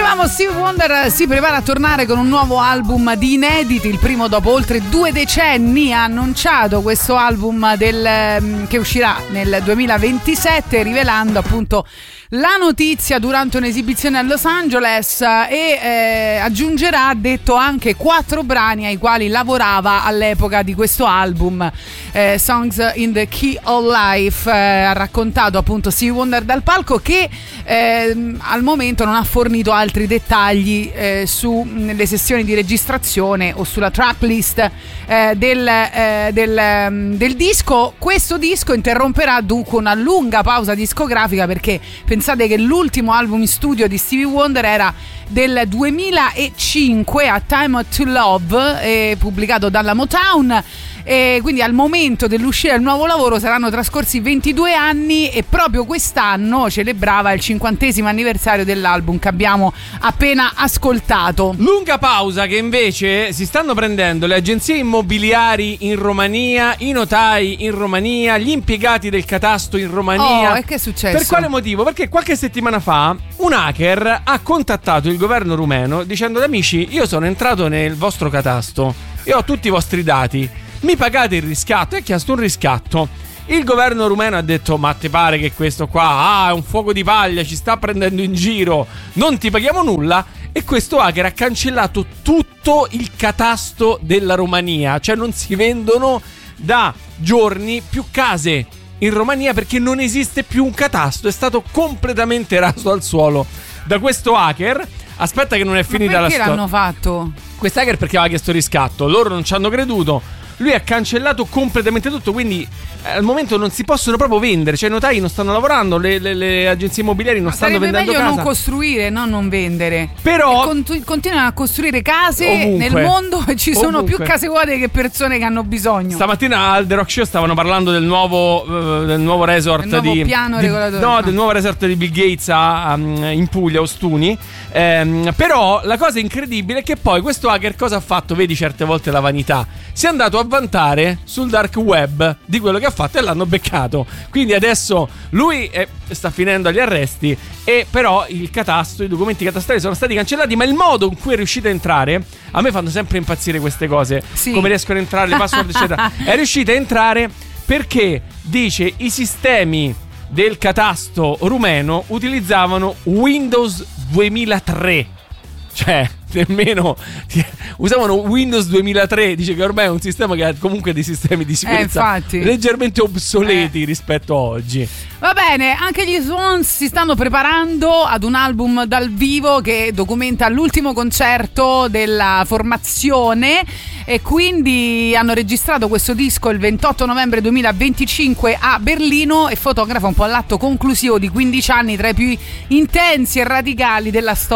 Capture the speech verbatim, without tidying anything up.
Dicevamo, Stevie Wonder si prepara a tornare con un nuovo album di inediti, il primo dopo oltre due decenni. Ha annunciato questo album del, che uscirà nel duemilaventisette, rivelando appunto la notizia durante un'esibizione a Los Angeles, e eh, aggiungerà, ha detto, anche quattro brani ai quali lavorava all'epoca di questo album, eh, Songs in the Key of Life. Eh, ha raccontato appunto Stevie Wonder dal palco che eh, al momento non ha fornito altri dettagli eh, sulle sessioni di registrazione o sulla tracklist eh, del, eh, del, del disco. Questo disco interromperà dunque una lunga pausa discografica, perché pensate che l'ultimo album in studio di Stevie Wonder era del duemilacinque, A Time to Love, eh, pubblicato dalla Motown. E quindi al momento dell'uscita del nuovo lavoro saranno trascorsi ventidue anni, e proprio quest'anno celebrava il cinquantesimo anniversario dell'album che abbiamo appena ascoltato. Lunga pausa che invece si stanno prendendo le agenzie immobiliari in Romania, i notai in Romania, gli impiegati del catasto in Romania. Oh, e che è successo? Per quale motivo? Perché qualche settimana fa un hacker ha contattato il governo rumeno dicendo: amici, io sono entrato nel vostro catasto e ho tutti i vostri dati, mi pagate il riscatto? E ha chiesto un riscatto. Il governo rumeno ha detto: ma ti pare che questo qua ah, è un fuoco di paglia, ci sta prendendo in giro, non ti paghiamo nulla. E questo hacker ha cancellato tutto il catasto della Romania, cioè non si vendono da giorni più case in Romania perché non esiste più un catasto, è stato completamente raso al suolo da questo hacker. Aspetta che non è finita la storia. Perché l'hanno fatto? Questo hacker perché aveva chiesto riscatto, loro non ci hanno creduto. Lui ha cancellato completamente tutto, quindi eh, al momento non si possono proprio vendere. Cioè i notai non stanno lavorando, le, le, le agenzie immobiliari non Ma stanno vendendo meglio casa. non costruire, no, non vendere. Però Contu- continuano a costruire case ovunque, nel mondo, e ci sono ovunque. più case vuote che persone che hanno bisogno. Stamattina al The Rock Show stavano parlando del nuovo uh, del nuovo resort del nuovo di piano di, regolatore. no, No, del nuovo resort di Bill Gates a, um, in Puglia, Ostuni. Ehm, però la cosa incredibile è che poi questo hacker cosa ha fatto? Vedi certe volte la vanità. Si è andato a vantare sul dark web di quello che ha fatto e l'hanno beccato. Quindi adesso lui è, sta finendo agli arresti, e però il catasto, i documenti catastali sono stati cancellati. Ma il modo in cui è riuscito a entrare, a me fanno sempre impazzire queste cose, sì. come riescono a entrare, le password eccetera. È riuscito a entrare perché dice i sistemi del catasto rumeno utilizzavano Windows duemilatré. Cioè, nemmeno usavano Windows duemilatré. Dice che ormai è un sistema che ha comunque dei sistemi di sicurezza eh, leggermente obsoleti eh. rispetto a oggi. Va bene, anche gli Swans si stanno preparando ad un album dal vivo che documenta l'ultimo concerto della formazione, e quindi hanno registrato questo disco il ventotto novembre duemilaventicinque a Berlino, e fotografa un po' l'atto conclusivo di quindici anni tra i più intensi e radicali della storia